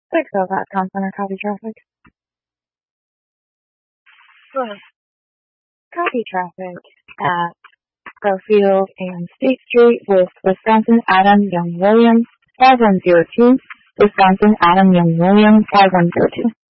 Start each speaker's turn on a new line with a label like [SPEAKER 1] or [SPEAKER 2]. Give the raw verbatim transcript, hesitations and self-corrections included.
[SPEAKER 1] Quick fill dot com center copy traffic. Ugh. Copy traffic at Garfield and State Street with Wisconsin Adam Young Williams five one zero two. Wisconsin Adam Young Williams five one zero two.